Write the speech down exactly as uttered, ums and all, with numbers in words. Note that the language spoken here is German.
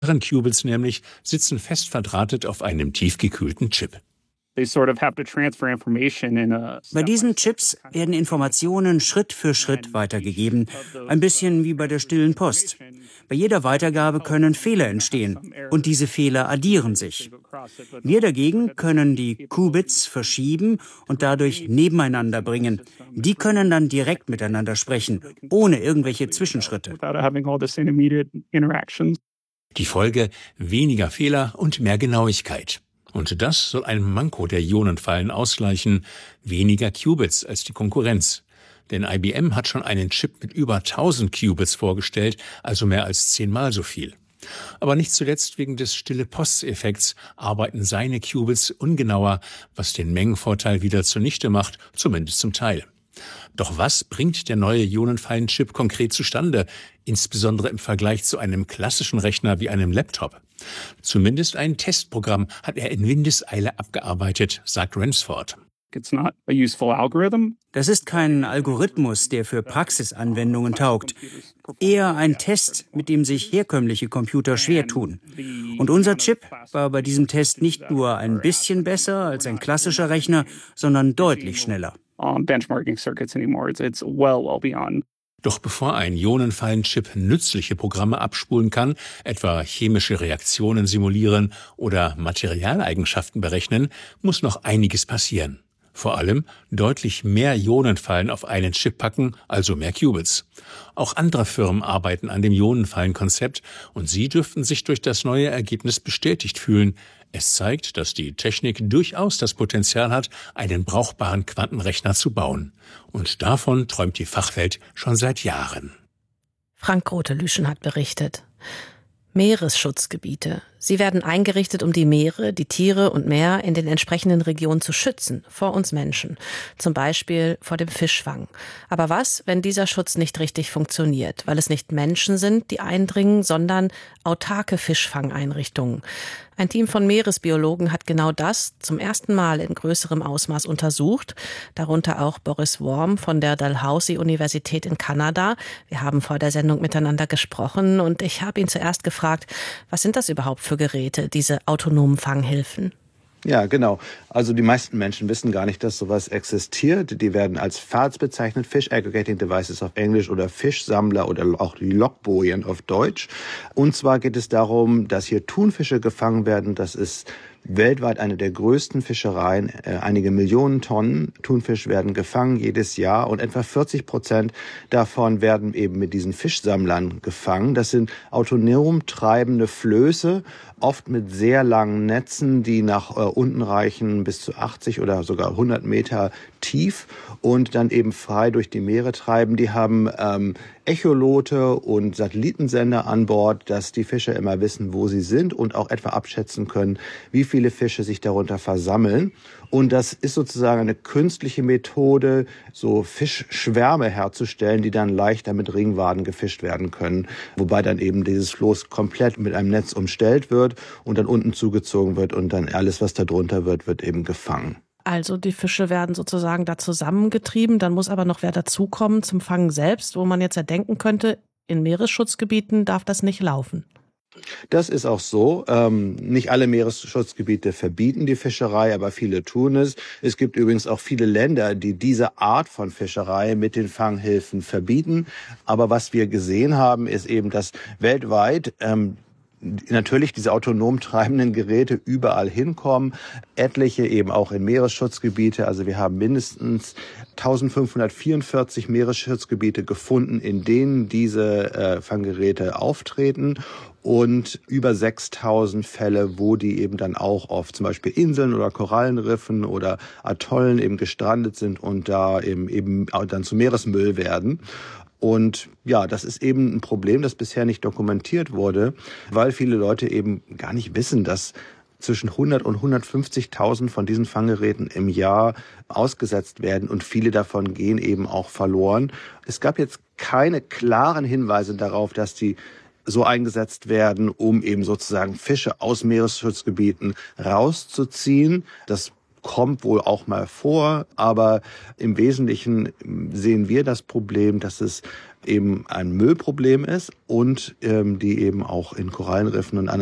Qubits nämlich sitzen fest verdrahtet auf einem tiefgekühlten Chip. Bei diesen Chips werden Informationen Schritt für Schritt weitergegeben, ein bisschen wie bei der stillen Post. Bei jeder Weitergabe können Fehler entstehen und diese Fehler addieren sich. Wir dagegen können die Qubits verschieben und dadurch nebeneinander bringen. Die können dann direkt miteinander sprechen, ohne irgendwelche Zwischenschritte. Die Folge: weniger Fehler und mehr Genauigkeit. Und das soll ein Manko der Ionenfallen ausgleichen, weniger Qubits als die Konkurrenz. Denn I B M hat schon einen Chip mit über tausend Qubits vorgestellt, also mehr als zehnmal so viel. Aber nicht zuletzt wegen des Stille-Post-Effekts arbeiten seine Qubits ungenauer, was den Mengenvorteil wieder zunichte macht, zumindest zum Teil. Doch was bringt der neue Ionenfallen-Chip konkret zustande, insbesondere im Vergleich zu einem klassischen Rechner wie einem Laptop? Zumindest ein Testprogramm hat er in Windeseile abgearbeitet, sagt Ransford. Das ist kein Algorithmus, der für Praxisanwendungen taugt. Eher ein Test, mit dem sich herkömmliche Computer schwer tun. Und unser Chip war bei diesem Test nicht nur ein bisschen besser als ein klassischer Rechner, sondern deutlich schneller. Doch bevor ein Ionenfallen-Chip nützliche Programme abspulen kann, etwa chemische Reaktionen simulieren oder Materialeigenschaften berechnen, muss noch einiges passieren. Vor allem deutlich mehr Ionenfallen auf einen Chip packen, also mehr Qubits. Auch andere Firmen arbeiten an dem Ionenfallen-Konzept und sie dürften sich durch das neue Ergebnis bestätigt fühlen. Es zeigt, dass die Technik durchaus das Potenzial hat, einen brauchbaren Quantenrechner zu bauen. Und davon träumt die Fachwelt schon seit Jahren. Frank Grote-Lüschen hat berichtet. Meeresschutzgebiete. Sie werden eingerichtet, um die Meere, die Tiere und Meer in den entsprechenden Regionen zu schützen, vor uns Menschen. Zum Beispiel vor dem Fischfang. Aber was, wenn dieser Schutz nicht richtig funktioniert? Weil es nicht Menschen sind, die eindringen, sondern autarke Fischfangeinrichtungen. Ein Team von Meeresbiologen hat genau das zum ersten Mal in größerem Ausmaß untersucht. Darunter auch Boris Worm von der Dalhousie-Universität in Kanada. Wir haben vor der Sendung miteinander gesprochen und ich habe ihn zuerst gefragt, was sind das überhaupt für Geräte, diese autonomen Fanghilfen? Ja, genau. Also die meisten Menschen wissen gar nicht, dass sowas existiert. Die werden als F A Ds bezeichnet, Fish Aggregating Devices auf Englisch oder Fischsammler oder auch die Lockbojen auf Deutsch. Und zwar geht es darum, dass hier Thunfische gefangen werden. Das ist weltweit eine der größten Fischereien. Äh, einige Millionen Tonnen Thunfisch werden gefangen jedes Jahr und etwa vierzig Prozent davon werden eben mit diesen Fischsammlern gefangen. Das sind autonom treibende Flöße, oft mit sehr langen Netzen, die nach äh, unten reichen bis zu achtzig oder sogar hundert Meter tief und dann eben frei durch die Meere treiben. Die haben ähm, Echolote und Satellitensender an Bord, dass die Fischer immer wissen, wo sie sind und auch etwa abschätzen können, wie viele Fische sich darunter versammeln. Und das ist sozusagen eine künstliche Methode, so Fischschwärme herzustellen, die dann leichter mit Ringwaden gefischt werden können. Wobei dann eben dieses Floß komplett mit einem Netz umstellt wird und dann unten zugezogen wird und dann alles, was da drunter wird, wird eben gefangen. Also die Fische werden sozusagen da zusammengetrieben, dann muss aber noch wer dazukommen zum Fangen selbst, wo man jetzt ja denken könnte, in Meeresschutzgebieten darf das nicht laufen. Das ist auch so. Ähm, nicht alle Meeresschutzgebiete verbieten die Fischerei, aber viele tun es. Es gibt übrigens auch viele Länder, die diese Art von Fischerei mit den Fanghilfen verbieten. Aber was wir gesehen haben, ist eben, dass weltweit ähm, natürlich diese autonom treibenden Geräte überall hinkommen, etliche eben auch in Meeresschutzgebiete. Also wir haben mindestens eintausendfünfhundertvierundvierzig Meeresschutzgebiete gefunden, in denen diese äh, Fanggeräte auftreten und über sechstausend Fälle, wo die eben dann auch auf zum Beispiel Inseln oder Korallenriffen oder Atollen eben gestrandet sind und da eben, eben dann zu Meeresmüll werden. Und ja, das ist eben ein Problem, das bisher nicht dokumentiert wurde, weil viele Leute eben gar nicht wissen, dass zwischen hundert und hundertfünfzigtausend von diesen Fanggeräten im Jahr ausgesetzt werden und viele davon gehen eben auch verloren. Es gab jetzt keine klaren Hinweise darauf, dass die so eingesetzt werden, um eben sozusagen Fische aus Meeresschutzgebieten rauszuziehen. Das kommt wohl auch mal vor, aber im Wesentlichen sehen wir das Problem, dass es eben ein Müllproblem ist und ähm, die eben auch in Korallenriffen und anderen